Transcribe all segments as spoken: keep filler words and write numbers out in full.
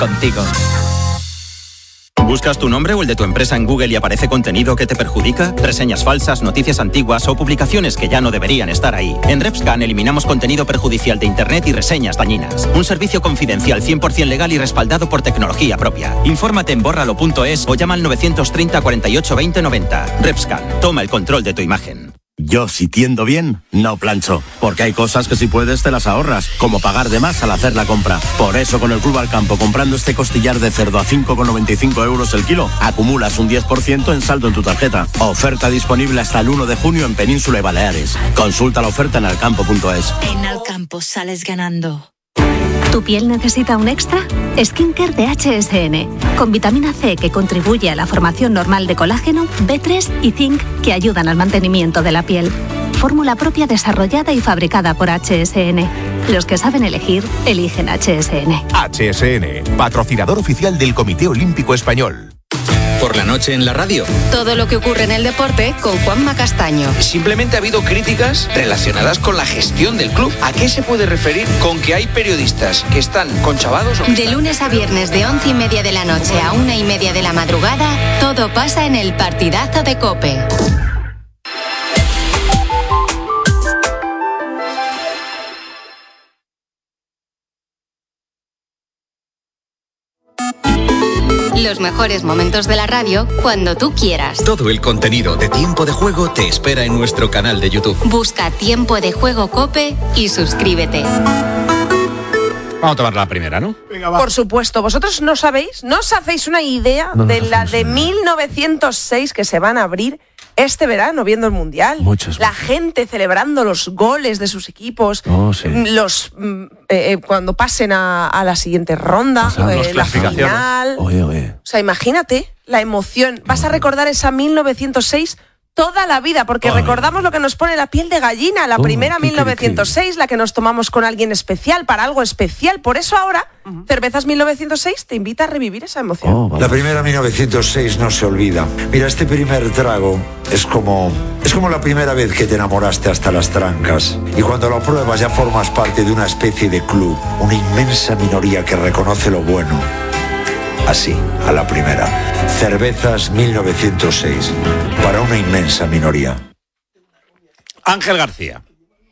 contigo. ¿Buscas tu nombre o el de tu empresa en Google y aparece contenido que te perjudica? ¿Reseñas falsas, noticias antiguas o publicaciones que ya no deberían estar ahí? En RepScan eliminamos contenido perjudicial de Internet y reseñas dañinas. Un servicio confidencial cien por ciento legal y respaldado por tecnología propia. Infórmate en bórralo punto es o llama al novecientos treinta, cuarenta y ocho, veinte, noventa. RepScan, toma el control de tu imagen. Yo, si tiendo bien, no plancho, porque hay cosas que si puedes te las ahorras, como pagar de más al hacer la compra. Por eso con el Club Alcampo, comprando este costillar de cerdo a cinco con noventa y cinco euros el kilo, acumulas un diez por ciento en saldo en tu tarjeta. Oferta disponible hasta el uno de junio en Península y Baleares. Consulta la oferta en alcampo punto es. En Alcampo sales ganando. ¿Tu piel necesita un extra? Skincare de H S N, con vitamina C que contribuye a la formación normal de colágeno, B tres y zinc que ayudan al mantenimiento de la piel. Fórmula propia desarrollada y fabricada por H S N. Los que saben elegir, eligen H S N. H S N, patrocinador oficial del Comité Olímpico Español. Por la noche en la radio. Todo lo que ocurre en el deporte con Juanma Castaño. Simplemente ha habido críticas relacionadas con la gestión del club. ¿A qué se puede referir con que hay periodistas que están conchavados? O de lunes a viernes de once y media de la noche a una y media de la madrugada, todo pasa en el partidazo de COPE. Los mejores momentos de la radio cuando tú quieras. Todo el contenido de Tiempo de Juego te espera en nuestro canal de YouTube. Busca Tiempo de Juego COPE y suscríbete. Vamos a tomar la primera, ¿no? Venga, va. Por supuesto, vosotros no sabéis, no os hacéis una idea no de la de mil novecientos seis que se van a abrir este verano viendo el Mundial. Muchas, la muchas. gente celebrando los goles de sus equipos, oh, sí. los eh, cuando pasen a, a la siguiente ronda, o sea, eh, la final. Oye, oye. O sea, imagínate la emoción. Vas a recordar esa mil novecientos seis toda la vida, porque Ay. recordamos lo que nos pone la piel de gallina, la Oh, primera qué, mil novecientos seis, qué, la que nos tomamos con alguien especial, para algo especial. Por eso ahora, uh-huh. Cervezas mil novecientos seis te invita a revivir esa emoción. Oh, la primera mil novecientos seis no se olvida. Mira, este primer trago es como, es como la primera vez que te enamoraste hasta las trancas. Y cuando lo pruebas ya formas parte de una especie de club, una inmensa minoría que reconoce lo bueno. Así, a la primera. Cervezas mil novecientos seis. Para una inmensa minoría. Ángel García.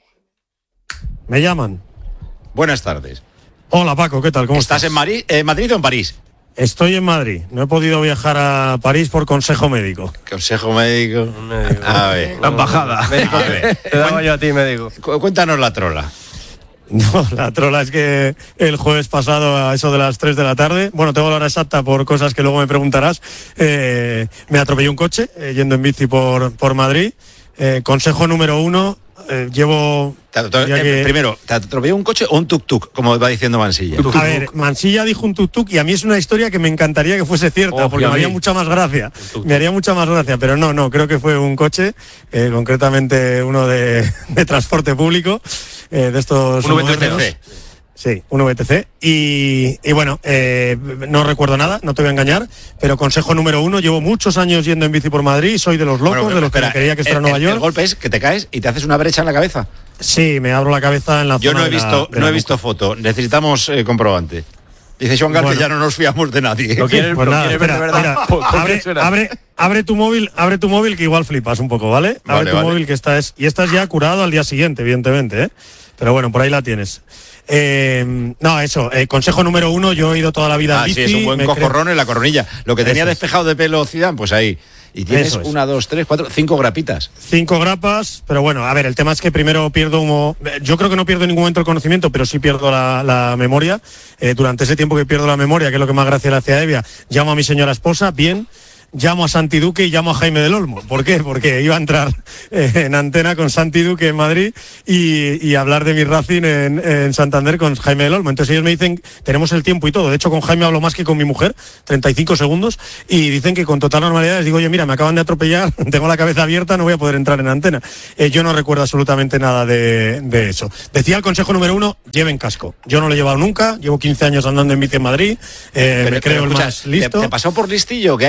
Me llaman. Buenas tardes. Hola, Paco, ¿qué tal? ¿Cómo ¿Estás estás? en Madrid, eh, Madrid o en París? Estoy en Madrid. No he podido viajar a París por consejo médico. Consejo médico. médico. A ver. La embajada. Médico, a ver. Te daba yo a ti, médico. Cuéntanos la trola. No, la trola es que el jueves pasado a eso de las tres de la tarde, bueno, tengo la hora exacta por cosas que luego me preguntarás, eh, me atropellé un coche eh, yendo en bici por, por Madrid. Eh, consejo número uno, eh, llevo... Te atro- eh, que... Primero, ¿te atropelló un coche o un tuk-tuk, como va diciendo Mansilla? A ver, Mansilla dijo un tuk-tuk y a mí es una historia que me encantaría que fuese cierta, oh, porque me haría mucha más gracia. Me haría mucha más gracia, pero no, no, creo que fue un coche, eh, concretamente uno de, de transporte público, eh, de estos... Un V T C. Sí, un V T C. Y, y bueno, eh, no recuerdo nada, no te voy a engañar, pero consejo número uno, llevo muchos años yendo en bici por Madrid, soy de los locos, bueno, de los espera, que quería que estuviera en Nueva York. El golpe es que te caes y te haces una brecha en la cabeza. Sí, me abro la cabeza en la Yo zona no he de visto, la, no he la visto foto, necesitamos eh, comprobante. Dice Joan García, bueno, ya no nos fiamos de nadie. ¿Lo quieres, pues lo nada, quieres espera, ver de verdad? Mira, abre, abre, abre tu móvil, abre tu móvil que igual flipas un poco, ¿vale? Abre vale, tu vale. móvil que esta es, y esta es ya curado al día siguiente, evidentemente, ¿eh? Pero bueno, por ahí la tienes. Eh, no, eso, eh, consejo número uno, yo he ido toda la vida ah, en bici. Sí, es un buen cojorrón creo... en la coronilla. Lo que tenía eso despejado de pelo Zidane, pues ahí. Y tienes es. una, dos, tres, cuatro, cinco grapitas. Cinco grapas, pero bueno, a ver, el tema es que primero pierdo un... Yo creo que no pierdo en ningún momento el conocimiento, pero sí pierdo la, la memoria. Eh, durante ese tiempo que pierdo la memoria, que es lo que más gracia le hace a Evia, llamo a mi señora esposa, bien... Llamo a Santi Duque y llamo a Jaime del Olmo. ¿Por qué? Porque iba a entrar eh, en antena con Santi Duque en Madrid y, y hablar de mi Racing en, en Santander con Jaime del Olmo. Entonces ellos me dicen, tenemos el tiempo y todo. De hecho, con Jaime hablo más que con mi mujer, treinta y cinco segundos, y dicen que con total normalidad les digo, oye, mira, me acaban de atropellar, tengo la cabeza abierta, no voy a poder entrar en antena. Eh, yo no recuerdo absolutamente nada de, de eso. Decía el consejo número uno, lleven casco. Yo no lo he llevado nunca, llevo quince años andando en bici en Madrid, eh, pero, me creo pero, el escucha, más listo. ¿Te, te pasó por listillo? Que hay muchos que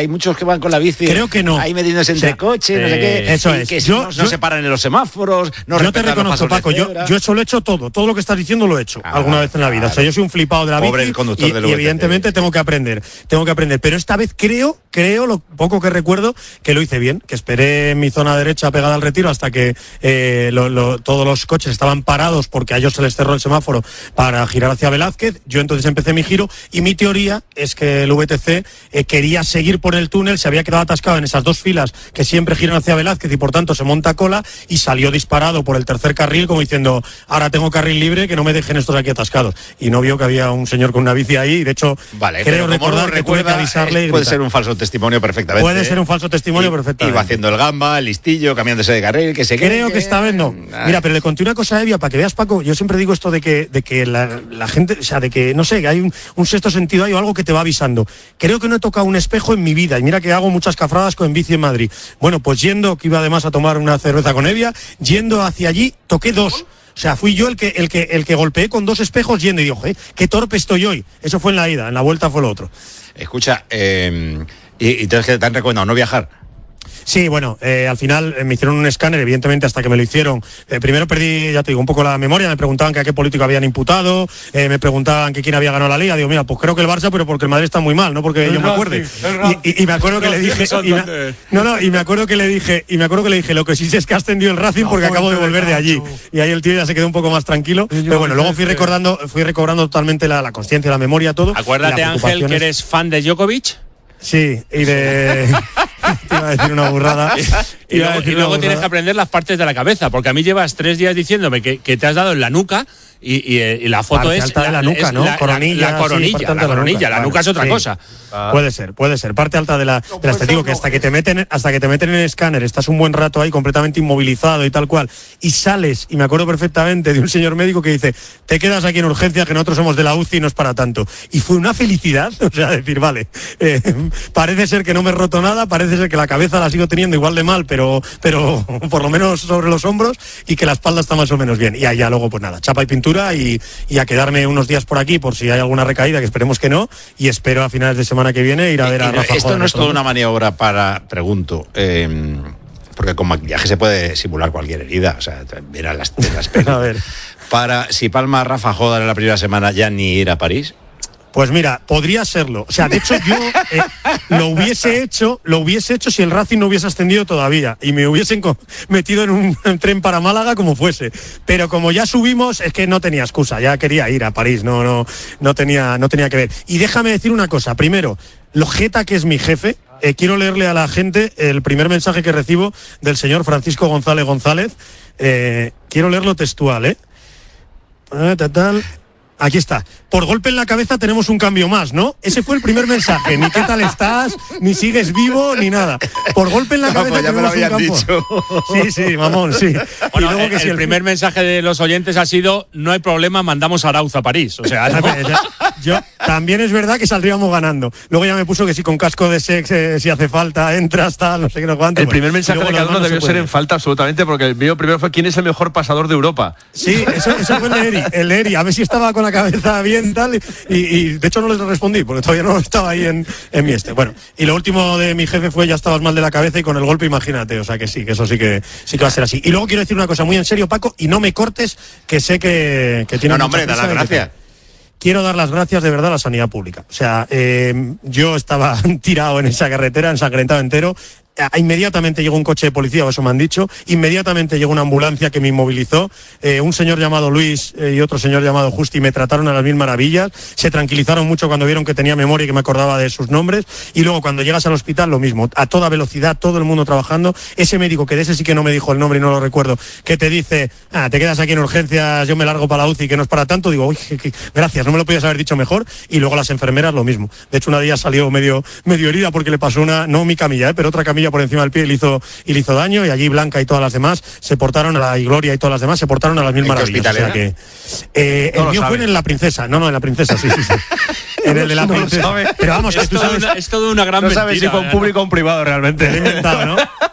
van con la bici. Creo que no. Ahí metiéndose entre o sea, coches, eh, no sé qué. Eso y es. Que yo, no, yo, no se paran en los semáforos, no Yo te reconozco, Paco, yo, yo eso lo he hecho todo. Todo lo que estás diciendo lo he hecho ah, alguna vez en la vida. Claro. O sea, yo soy un flipado de la Pobre bici el conductor y, del y evidentemente tengo que aprender. Tengo que aprender. Pero esta vez creo, creo, lo poco que recuerdo, que lo hice bien. Que esperé en mi zona derecha pegada al retiro hasta que eh, lo, lo, todos los coches estaban parados porque a ellos se les cerró el semáforo para girar hacia Velázquez. Yo entonces empecé mi giro y mi teoría es que el V T C eh, quería seguir por el túnel, se había quedado atascado en esas dos filas que siempre giran hacia Velázquez y por tanto se monta cola y salió disparado por el tercer carril como diciendo, ahora tengo carril libre, que no me dejen estos aquí atascados. Y no vio que había un señor con una bici ahí y de hecho vale, creo recordar que tuve que avisarle. Puede ser un falso testimonio perfectamente. Puede ser un falso testimonio y, perfectamente. Iba haciendo el gamba, el listillo, cambiándose de carril, que se Creo que, que esta vez no. Ay. Mira, pero le conté una cosa a Evia para que veas, Paco, yo siempre digo esto de que, de que la, la gente, o sea, de que, no sé, que hay un, un sexto sentido ahí o algo que te va avisando. Creo que no he tocado un espejo en mi vida y mira que hago muchas cafradas con bici en Madrid. Bueno, pues yendo, que iba además a tomar una cerveza con Evia, yendo hacia allí, toqué dos. O sea, fui yo el que el que el que golpeé con dos espejos yendo y digo, ¿eh? Qué torpe estoy hoy. Eso fue en la ida, en la vuelta fue lo otro. Escucha, eh, y, y entonces te han recomendado no viajar. Sí, bueno, eh, al final eh, me hicieron un escáner, evidentemente hasta que me lo hicieron. Eh, primero perdí, ya te digo, un poco la memoria, me preguntaban que a qué político habían imputado, eh, me preguntaban que quién había ganado la liga, digo, mira, pues creo que el Barça, pero porque el Madrid está muy mal, no porque el yo Racing, me acuerde. Y, y, y me acuerdo que le dije, y me, no, no, y me acuerdo que le dije, y me acuerdo que le dije, lo que sí sé es que ha ascendido el Racing porque no, acabo de volver de allí. Y ahí el tío ya se quedó un poco más tranquilo. Pero bueno, luego fui recordando, fui recobrando totalmente la, la consciencia, la memoria, todo. Acuérdate, Ángel, que eres fan de Djokovic. Sí, y de... Te iba a decir una burrada. Y luego, y luego tienes que aprender las partes de la cabeza, porque a mí llevas tres días diciéndome que, que te has dado en la nuca y, y, y la foto parte es alta de la nuca, es ¿no? La, coronilla, la, la coronilla, sí, la, la coronilla, la, la nuca vale, es otra sí. cosa. Ah. Puede ser, puede ser. Parte alta de la, de la te digo que hasta que te meten, hasta que te meten en el escáner, estás un buen rato ahí completamente inmovilizado y tal cual, y sales, y me acuerdo perfectamente de un señor médico que dice, te quedas aquí en urgencia, que nosotros somos de la U C I y no es para tanto. Y fue una felicidad, o sea, decir, vale, eh, parece ser que no me he roto nada, parece ser que la cabeza la sigo teniendo igual de mal, pero, pero por lo menos sobre los hombros, y que la espalda está más o menos bien. Y allá luego, pues nada, chapa y pintura y y a quedarme unos días por aquí por si hay alguna recaída, que esperemos que no, y espero a finales de semana que viene ir a ver a Rafa. Esto no es toda una maniobra para, pregunto, eh, porque con maquillaje se puede simular cualquier herida, o sea, mira las, las penas. A ver. Para, si palma a Rafa Jodan en la primera semana, ya ni ir a París. Pues mira, podría serlo. O sea, de hecho yo eh, lo hubiese hecho, lo hubiese hecho si el Racing no hubiese ascendido todavía y me hubiesen metido en un en tren para Málaga como fuese. Pero como ya subimos, es que no tenía excusa, ya quería ir a París, no, no, no tenía, no tenía que ver. Y déjame decir una cosa, primero, lo jeta que es mi jefe, eh, quiero leerle a la gente el primer mensaje que recibo del señor Francisco González González. Eh, quiero leerlo textual, ¿eh? Ah, tal, tal. Aquí está. Por golpe en la cabeza tenemos un cambio más, ¿no? Ese fue el primer mensaje. Ni qué tal estás, ni sigues vivo, ni nada. Por golpe en la cabeza no, pues tenemos un cambio. Dicho. Sí, sí, mamón, sí. Bueno, y luego el, que si el, el primer mensaje de los oyentes ha sido, no hay problema, mandamos a Arauz a París. O sea, no. Yo también es verdad que saldríamos ganando. Luego ya me puso que si con casco de sex, eh, si hace falta, entras, tal, no sé qué, no cuánto. El pues. primer mensaje de cada uno debió ser en falta absolutamente, porque el mío primero fue quién es el mejor pasador de Europa. Sí, eso, eso fue el de Eri, el de Eri, a ver si estaba con la cabeza bien, tal, y, y de hecho no les respondí, porque todavía no estaba ahí en, en mi este. Bueno, y lo último de mi jefe fue, ya estabas mal de la cabeza y con el golpe, imagínate, o sea que sí, que eso sí que sí que va a ser así. Y luego quiero decir una cosa muy en serio, Paco, y no me cortes, que sé que, que tiene No, no, hombre, da las gracias. Quiero dar las gracias de verdad a la sanidad pública. O sea, eh, yo estaba tirado en esa carretera, ensangrentado entero. Inmediatamente llegó un coche de policía, o eso me han dicho, inmediatamente llegó una ambulancia que me inmovilizó, eh, un señor llamado Luis eh, y otro señor llamado Justi me trataron a las mil maravillas, se tranquilizaron mucho cuando vieron que tenía memoria y que me acordaba de sus nombres, y luego cuando llegas al hospital lo mismo, a toda velocidad, todo el mundo trabajando, ese médico que de ese sí que no me dijo el nombre y no lo recuerdo, que te dice, ah, te quedas aquí en urgencias, yo me largo para la U C I, que no es para tanto, digo, uy, que, que, gracias, no me lo podías haber dicho mejor, y luego las enfermeras lo mismo, de hecho una de ellas salió medio, medio herida porque le pasó una, no mi camilla, eh, pero otra camilla por encima del pie y le hizo, y le hizo daño, y allí Blanca y todas las demás se portaron a la, y Gloria y todas las demás se portaron a las mil maravillas. O sea que, eh, no el mío sabe. Fue en La Princesa, no, no, en La Princesa, sí, sí, sí. En el de La Princesa. No pero vamos, es, que tú todo sabes, una, es todo una gran no mentira. No sabes si fue un público o un privado realmente. Lo he inventado, ¿no?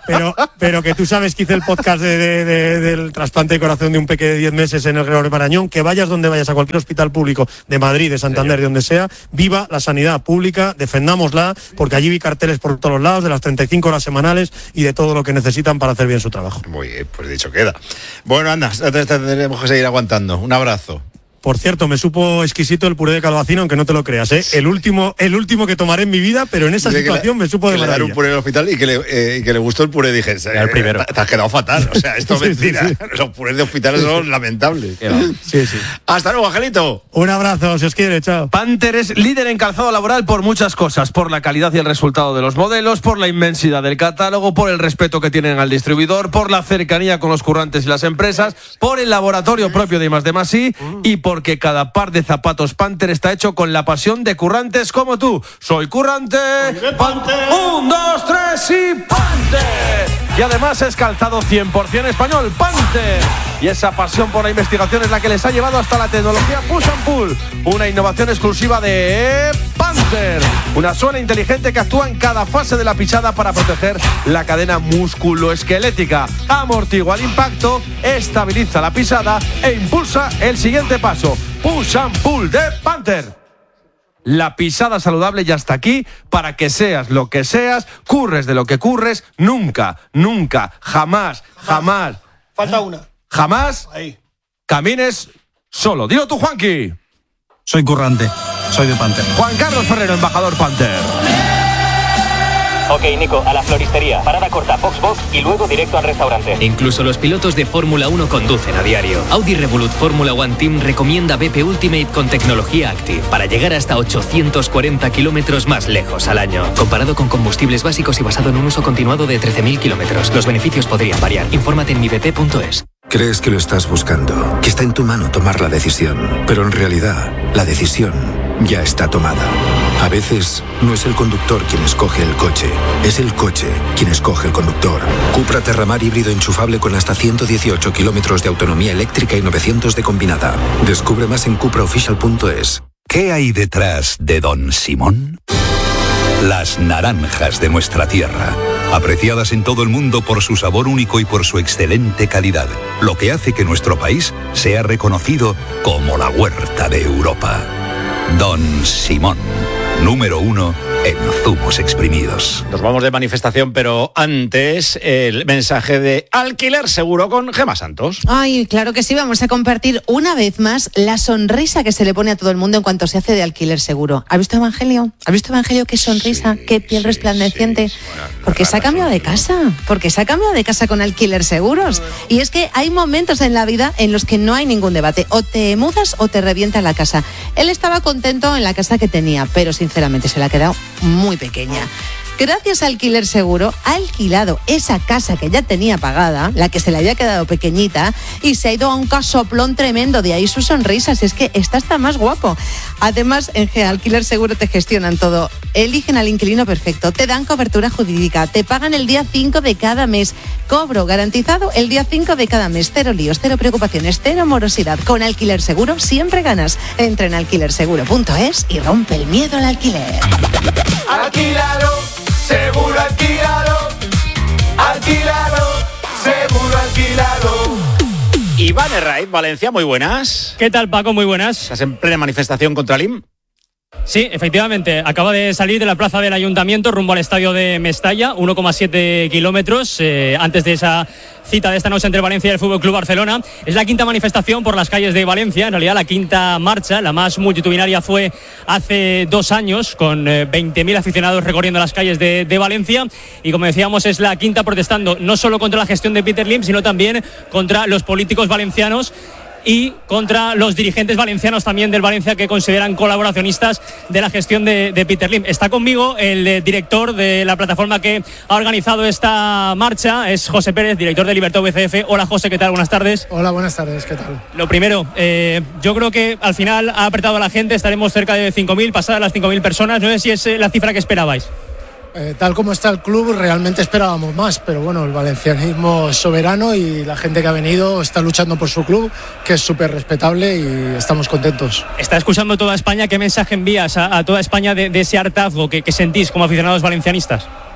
pero, pero que tú sabes que hice el podcast de, de, de, del trasplante de corazón de un peque de diez meses en el Gregorio Marañón, que vayas donde vayas, a cualquier hospital público de Madrid, de Santander, de donde sea, viva la sanidad pública, defendámosla, porque allí vi carteles por todos los lados de las treinta y cinco horas semanales y de todo lo que necesitan para hacer bien su trabajo. Muy bien, pues dicho queda. Bueno, anda, tenemos que seguir aguantando. Un abrazo. Por cierto, me supo exquisito el puré de calabacín, aunque no te lo creas, ¿eh? El último, el último que tomaré en mi vida, pero en esa Dice situación le, me supo de maravilla. Le un puré en el hospital y que le, eh, y que le gustó el puré. Dije, eh, el primero. Te, te has quedado fatal. O sea, esto es sí, mentira. Sí, sí. Los purés de hospitales sí, son sí. lamentables. Sí, sí. Hasta luego, Angelito. Un abrazo, si os quiere, chao. Panther es líder en calzado laboral por muchas cosas. Por la calidad y el resultado de los modelos, por la inmensidad del catálogo, por el respeto que tienen al distribuidor, por la cercanía con los currantes y las empresas, por el laboratorio propio de I más D más I y porque cada par de zapatos Panther está hecho con la pasión de currantes como tú. Soy currante. Panther. Un, dos, tres y Panther. Y además es calzado cien por ciento español. Panther. Y esa pasión por la investigación es la que les ha llevado hasta la tecnología Push and Pull. Una innovación exclusiva de Panther. Una suela inteligente que actúa en cada fase de la pisada para proteger la cadena musculoesquelética. Amortigua el impacto, estabiliza la pisada e impulsa el siguiente paso. Push and Pull de Panther. La pisada saludable ya está aquí para que seas lo que seas, curres de lo que curres, nunca, nunca, jamás, jamás. Falta una. Jamás Ahí. camines solo. Dilo tú, Juanqui. Soy currante, soy de Panther. Juan Carlos Ferrero, embajador Panther. Ok, Nico, a la floristería. Parada corta, Box Box y luego directo al restaurante. Incluso los pilotos de Fórmula uno conducen a diario. Audi Revolut Fórmula One Team recomienda B P Ultimate con tecnología Active para llegar hasta ochocientos cuarenta kilómetros más lejos al año. Comparado con combustibles básicos y basado en un uso continuado de trece mil kilómetros. Los beneficios podrían variar. Infórmate en mi b p punto es. Crees que lo estás buscando, que está en tu mano tomar la decisión, pero en realidad la decisión ya está tomada. A veces no es el conductor quien escoge el coche, es el coche quien escoge el conductor. Cupra Terramar híbrido enchufable con hasta ciento dieciocho kilómetros de autonomía eléctrica y novecientos de combinada. Descubre más en cupra oficial punto es. ¿Qué hay detrás de Don Simón? Las naranjas de nuestra tierra, apreciadas en todo el mundo por su sabor único y por su excelente calidad, lo que hace que nuestro país sea reconocido como la huerta de Europa. Don Simón, número uno en zumos exprimidos. Nos vamos de manifestación, pero antes el mensaje de Alquiler Seguro con Gemma Santos. Ay, claro que sí, vamos a compartir una vez más la sonrisa que se le pone a todo el mundo en cuanto se hace de alquiler seguro. ¿Has visto Evangelio? ¿Has visto Evangelio? Qué sonrisa, sí, qué piel sí, resplandeciente. Sí, sí. Bueno, porque se ha cambiado de casa, porque se ha cambiado de casa con Alquiler Seguros. Y es que hay momentos en la vida en los que no hay ningún debate. O te mudas o te revienta la casa. Él estaba contento en la casa que tenía, pero sinceramente se le ha quedado muy pequeña. Gracias a Alquiler Seguro, ha alquilado esa casa que ya tenía pagada, la que se le había quedado pequeñita, y se ha ido a un casoplón tremendo. De ahí sus sonrisas, es que está hasta más guapo. Además, en Alquiler Seguro te gestionan todo. Eligen al inquilino perfecto, te dan cobertura jurídica, te pagan el día cinco de cada mes. Cobro garantizado el día cinco de cada mes. Cero líos, cero preocupaciones, cero morosidad. Con Alquiler Seguro siempre ganas. Entra en alquiler seguro punto es y rompe el miedo al alquiler. Alquilalo, seguro alquilalo. Alquilalo, seguro alquilalo. Iván Herraiz, Valencia, muy buenas. ¿Qué tal, Paco? Muy buenas. ¿Estás en plena manifestación contra el I M? Sí, efectivamente, acaba de salir de la plaza del Ayuntamiento rumbo al estadio de Mestalla, uno coma siete kilómetros, eh, antes de esa cita de esta noche entre Valencia y el Fútbol Club Barcelona. Es la quinta manifestación por las calles de Valencia, en realidad la quinta marcha, la más multitudinaria fue hace dos años, con eh, veinte mil aficionados recorriendo las calles de, de Valencia, y como decíamos es la quinta protestando no solo contra la gestión de Peter Lim, sino también contra los políticos valencianos y contra los dirigentes valencianos también del Valencia que consideran colaboracionistas de la gestión de, de Peter Lim. Está conmigo el eh, director de la plataforma que ha organizado esta marcha, es José Pérez, director de Libertad V C F. Hola José, ¿qué tal? Buenas tardes. Hola, buenas tardes, ¿qué tal? Lo primero, eh, yo creo que al final ha apretado a la gente, estaremos cerca de cinco mil, pasadas las cinco mil personas, no sé si es eh, la cifra que esperabais. Eh, tal como está el club, realmente esperábamos más, pero bueno, el valencianismo es soberano y la gente que ha venido está luchando por su club, que es súper respetable, y estamos contentos. Está escuchando toda España. ¿Qué mensaje envías a, a toda España de, de ese hartazgo que, que sentís como aficionados valencianistas?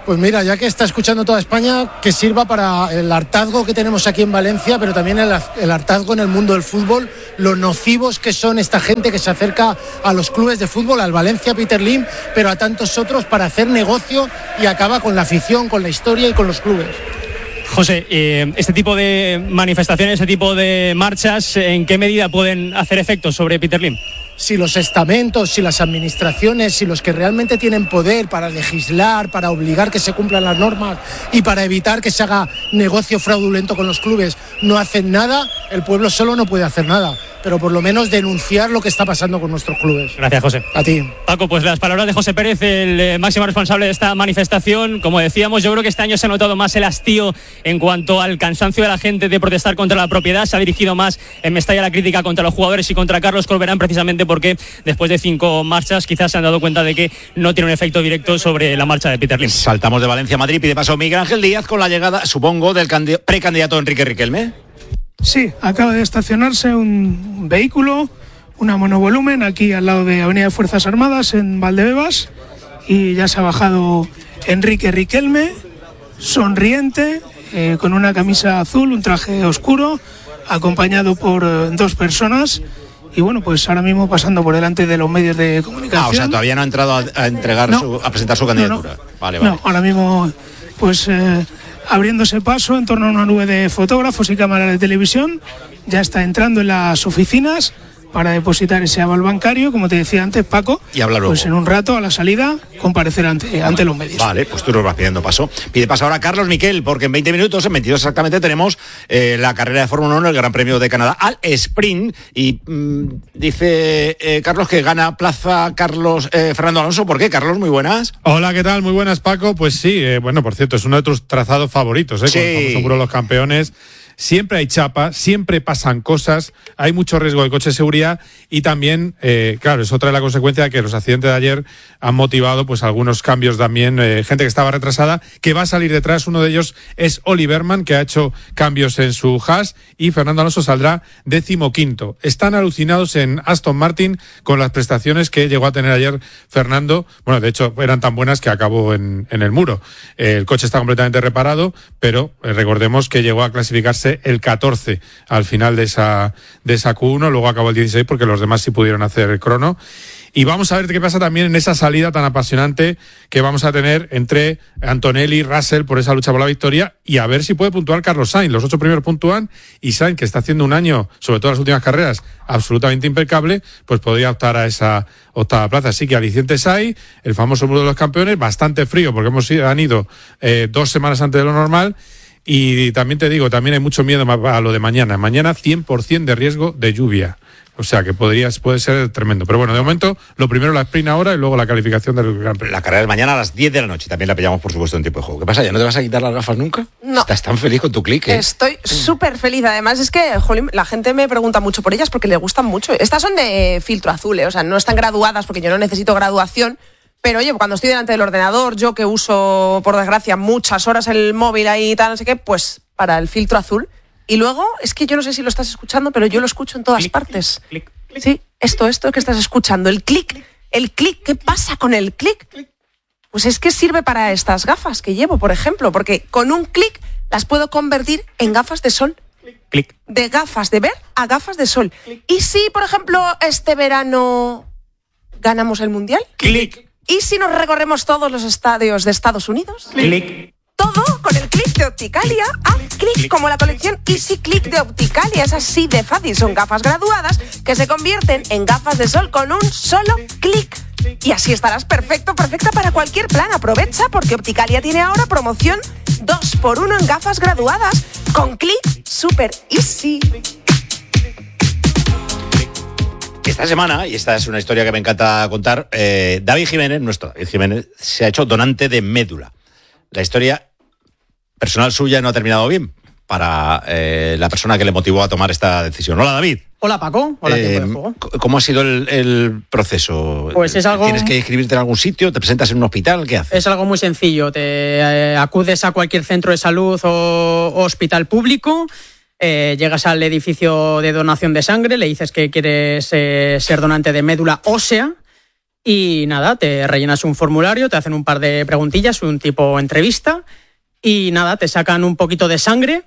Pues mira, ya que está escuchando toda España, que sirva para el hartazgo que tenemos aquí en Valencia, pero también el, el hartazgo en el mundo del fútbol, lo nocivos que son esta gente que se acerca a los clubes de fútbol, al Valencia Peter Lim, pero a tantos otros para hacer negocio y acaba con la afición, con la historia y con los clubes. José, eh, este tipo de manifestaciones, este tipo de marchas, ¿en qué medida pueden hacer efecto sobre Peter Lim? Si los estamentos, si las administraciones, si los que realmente tienen poder para legislar, para obligar que se cumplan las normas y para evitar que se haga negocio fraudulento con los clubes, no hacen nada, el pueblo solo no puede hacer nada. Pero por lo menos denunciar lo que está pasando con nuestros clubes. Gracias, José. A ti. Paco, pues las palabras de José Pérez, el eh, máximo responsable de esta manifestación. Como decíamos, yo creo que este año se ha notado más el hastío en cuanto al cansancio de la gente de protestar contra la propiedad. Se ha dirigido más en Mestalla la crítica contra los jugadores y contra Carlos Corberán, precisamente porque después de cinco marchas quizás se han dado cuenta de que no tiene un efecto directo sobre la marcha de Peter Lim. Saltamos de Valencia a Madrid, pide paso Miguel Ángel Díaz con la llegada, supongo, del candi- precandidato Enrique Riquelme. Sí, acaba de estacionarse un vehículo, una monovolumen, aquí al lado de Avenida de Fuerzas Armadas, en Valdebebas, y ya se ha bajado Enrique Riquelme, sonriente, eh, con una camisa azul, un traje oscuro, acompañado por eh, dos personas, y bueno, pues ahora mismo pasando por delante de los medios de comunicación. Ah, o sea, todavía no ha entrado a, a entregar, no, su, a presentar su candidatura. No, no. Vale, vale. No, ahora mismo, pues... Eh, abriéndose paso en torno a una nube de fotógrafos y cámaras de televisión, ya está entrando en las oficinas para depositar ese aval bancario, como te decía antes, Paco. Y hablar luego. Pues en un rato, a la salida, comparecer ante, ante los medios. Vale, pues tú nos vas pidiendo paso. Pide paso ahora Carlos Miquel, porque en veinte minutos, en veintidós exactamente, tenemos eh, la carrera de Fórmula uno, el Gran Premio de Canadá, al sprint. Y mmm, dice eh, Carlos que gana plaza Carlos eh, Fernando Alonso. ¿Por qué, Carlos? Muy buenas. Hola, ¿qué tal? Muy buenas, Paco. Pues sí, eh, bueno, por cierto, es uno de tus trazados favoritos, ¿eh? Sí. Con el famoso Muro de los Campeones. Siempre hay chapa, siempre pasan cosas, hay mucho riesgo de coche de seguridad y también, eh, claro, eso trae la consecuencia de que los accidentes de ayer han motivado pues algunos cambios también, eh, gente que estaba retrasada, que va a salir detrás. Uno de ellos es Oliverman, que ha hecho cambios en su Haas, y Fernando Alonso saldrá decimoquinto. Están alucinados en Aston Martin con las prestaciones que llegó a tener ayer Fernando. Bueno, de hecho, eran tan buenas que acabó en, en el muro. Eh, el coche está completamente reparado, pero eh, recordemos que llegó a clasificarse el catorce al final de esa de esa Q uno, luego acabó el dieciséis porque los demás sí pudieron hacer el crono. Y vamos a ver qué pasa también en esa salida tan apasionante que vamos a tener entre Antonelli y Russell por esa lucha por la victoria, y a ver si puede puntuar Carlos Sainz. Los ocho primeros puntúan, y Sainz, que está haciendo un año, sobre todo en las últimas carreras, absolutamente impecable, pues podría optar a esa octava plaza. Así que alicientes hay, el famoso Muro de los Campeones, bastante frío porque hemos ido, han ido eh, dos semanas antes de lo normal. Y también te digo, también hay mucho miedo a lo de mañana. Mañana cien por ciento de riesgo de lluvia. O sea que podrías, puede ser tremendo. Pero bueno, de momento, lo primero la sprint ahora y luego la calificación del Gran Premio. La carrera es mañana a las diez de la noche. También la pillamos, por supuesto, en tiempo de juego. ¿Qué pasa? ¿Ya no te vas a quitar las gafas nunca? No. Estás tan feliz con tu click, ¿eh? Estoy súper feliz. Además, es que, jolín, la gente me pregunta mucho por ellas porque le gustan mucho. Estas son de filtro azul, ¿eh? O sea, no están graduadas porque yo no necesito graduación. Pero oye, cuando estoy delante del ordenador, yo que uso, por desgracia, muchas horas el móvil ahí y tal, no sé qué, pues para el filtro azul. Y luego, es que yo no sé si lo estás escuchando, pero yo lo escucho en todas clic, partes. Clic, clic. Sí, esto, esto que estás escuchando, el clic, el clic, ¿qué pasa con el clic? Pues es que sirve para estas gafas que llevo, por ejemplo, porque con un clic las puedo convertir en gafas de sol. Clic. De gafas de ver a gafas de sol. ¿Y si, por ejemplo, este verano ganamos el Mundial? Clic. ¿Y si nos recorremos todos los estadios de Estados Unidos? Clic. Todo con el clic de Opticalia. Haz clic como la colección Easy Click de Opticalia. Es así de fácil. Son gafas graduadas que se convierten en gafas de sol con un solo clic. Y así estarás perfecto, perfecta para cualquier plan. Aprovecha porque Opticalia tiene ahora promoción dos por uno en gafas graduadas. Con clic super easy. Esta semana, y esta es una historia que me encanta contar, eh, David Jiménez, nuestro David Jiménez, se ha hecho donante de médula. La historia personal suya no ha terminado bien para eh, la persona que le motivó a tomar esta decisión. Hola, David. Hola, Paco. Hola, eh, Tiempo de Juego. ¿Cómo ha sido el, el proceso? Pues es algo... ¿Tienes que inscribirte en algún sitio? ¿Te presentas en un hospital? ¿Qué haces? Es algo muy sencillo. Te eh, acudes a cualquier centro de salud o hospital público. Eh, llegas al edificio de donación de sangre, le dices que quieres eh, ser donante de médula ósea Y nada, te rellenas un formulario, te hacen un par de preguntillas, un tipo entrevista, y nada, te sacan un poquito de sangre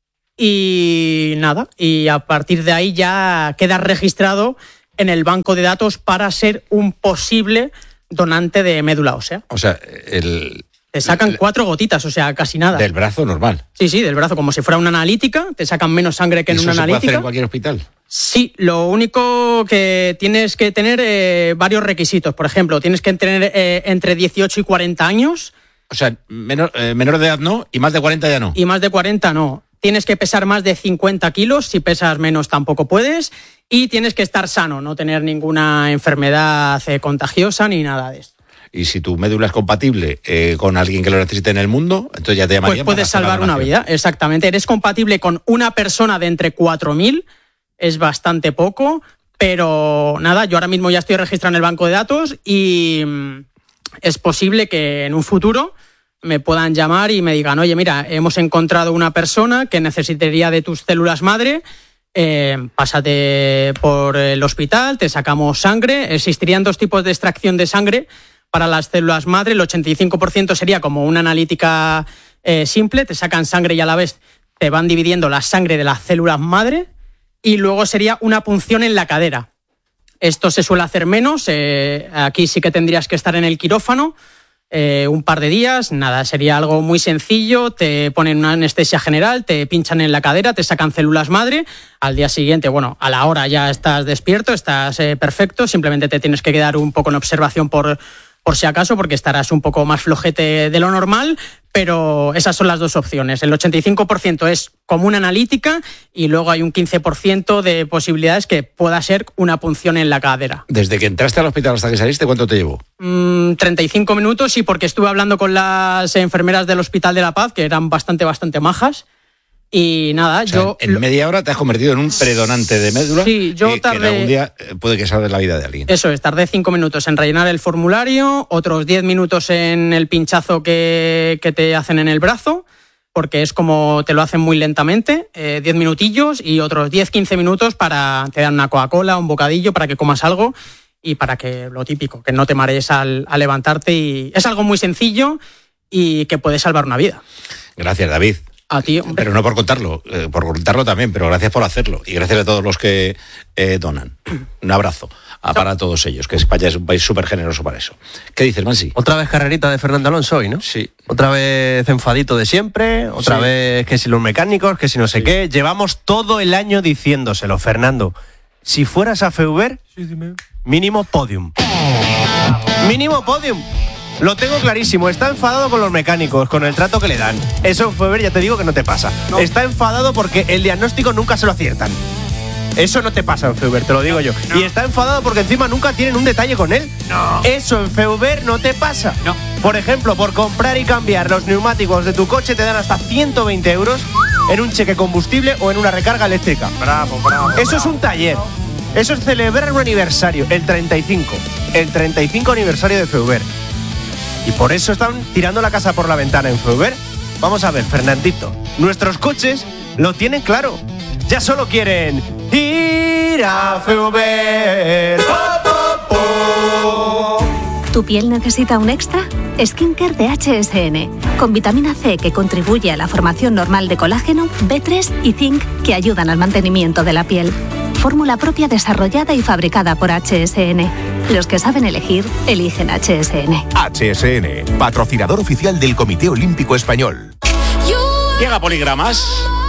y nada, y a partir de ahí ya quedas registrado en el banco de datos para ser un posible donante de médula ósea. O sea, el... Te sacan cuatro gotitas, o sea, casi nada. Del brazo normal. Sí, sí, del brazo, como si fuera una analítica, te sacan menos sangre que en una ¿Eso se analítica. puede hacer en cualquier hospital? Sí, lo único que tienes que tener eh, varios requisitos. Por ejemplo, tienes que tener eh, entre dieciocho y cuarenta años. O sea, menor, eh, menor de edad no, y más de cuarenta ya no. Y más de cuarenta no. Tienes que pesar más de cincuenta kilos, si pesas menos tampoco puedes. Y tienes que estar sano, no tener ninguna enfermedad eh, contagiosa ni nada de esto. Y si tu médula es compatible eh, con alguien que lo necesite en el mundo, entonces ya te llamarían. Pues puedes salvar una vida, exactamente. Eres compatible con una persona de entre cuatro mil, es bastante poco, pero nada, yo ahora mismo ya estoy registrado en el banco de datos y es posible que en un futuro me puedan llamar y me digan, oye, mira, hemos encontrado una persona que necesitaría de tus células madre, eh, pásate por el hospital, te sacamos sangre. Existirían dos tipos de extracción de sangre para las células madre. El ochenta y cinco por ciento sería como una analítica eh, simple, te sacan sangre y a la vez te van dividiendo la sangre de las células madre, y luego sería una punción en la cadera. Esto se suele hacer menos, eh, aquí sí que tendrías que estar en el quirófano eh, un par de días, nada, sería algo muy sencillo, te ponen una anestesia general, te pinchan en la cadera, te sacan células madre, al día siguiente, bueno, a la hora ya estás despierto, estás eh, perfecto, simplemente te tienes que quedar un poco en observación por... por si acaso, porque estarás un poco más flojete de lo normal, pero esas son las dos opciones. El ochenta y cinco por ciento es como una analítica y luego hay un quince por ciento de posibilidades que pueda ser una punción en la cadera. Desde que entraste al hospital hasta que saliste, ¿cuánto te llevó? Mm, treinta y cinco minutos, sí, porque estuve hablando con las enfermeras del Hospital de la Paz, que eran bastante, bastante majas. Y nada, o sea, yo... En media hora te has convertido en un predonante de médula. Sí, yo y, tardé... que algún día puede que salve la vida de alguien. Eso es, tardé cinco minutos en rellenar el formulario, otros diez minutos en el pinchazo que, que te hacen en el brazo, porque es como te lo hacen muy lentamente, eh, diez minutillos, y otros diez, quince minutos para... te dan una Coca-Cola, un bocadillo para que comas algo y para que, lo típico, que no te marees al, al levantarte. Y es algo muy sencillo y que puede salvar una vida. Gracias, David. A ti, hombre. Pero no por contarlo, eh, por contarlo también, pero gracias por hacerlo. Y gracias a todos los que eh, donan. Un abrazo a, para todos ellos, que España es un país súper generoso para eso. ¿Qué dices, Mansi? Otra vez carrerita de Fernando Alonso hoy, ¿no? Sí. Otra vez enfadito de siempre, otra Sí. vez que si los mecánicos, que si no sé sí. qué. Llevamos todo el año diciéndoselo, Fernando. Si fueras a Feuber, sí, mínimo podium. Mínimo podium. Lo tengo clarísimo, está enfadado con los mecánicos, con el trato que le dan. Eso en Feuber ya te digo que no te pasa. No. Está enfadado porque el diagnóstico nunca se lo aciertan. Eso no te pasa en Feuber, te lo digo yo. No. Y está enfadado porque encima nunca tienen un detalle con él. No. Eso en Feuber no te pasa. No. Por ejemplo, por comprar y cambiar los neumáticos de tu coche te dan hasta ciento veinte euros en un cheque combustible o en una recarga eléctrica. Bravo, bravo. Eso bravo. es un taller. Eso es celebrar un aniversario, el treinta y cinco. El treinta y cinco aniversario de Feuber. Y por eso están tirando la casa por la ventana en Feuber. Vamos a ver, Fernandito, nuestros coches lo tienen claro. Ya solo quieren ir a Feuber. ¡Oh, oh, oh! ¿Tu piel necesita un extra? Skincare de H S N, con vitamina C que contribuye a la formación normal de colágeno, B tres y zinc que ayudan al mantenimiento de la piel. Fórmula propia desarrollada y fabricada por H S N. Los que saben elegir, eligen H S N. H S N, patrocinador oficial del Comité Olímpico Español. Llega Poligramas.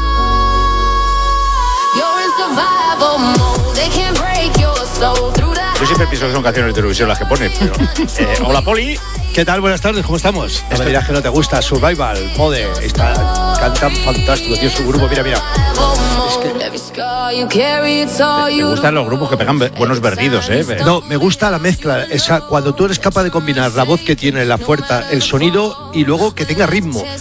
Yo siempre pienso que son canciones de televisión las que pone, pero... Eh, hola, Poli. ¿Qué tal? Buenas tardes, ¿cómo estamos? No me dirás que no te gusta Survival, Mode, está, cantan fantástico, tío, su grupo, mira, mira. Es que... Me gustan los grupos que pegan buenos verdidos, ¿eh? No, me gusta la mezcla, esa, cuando tú eres capaz de combinar la voz que tiene, la fuerza, el sonido y luego que tenga ritmo.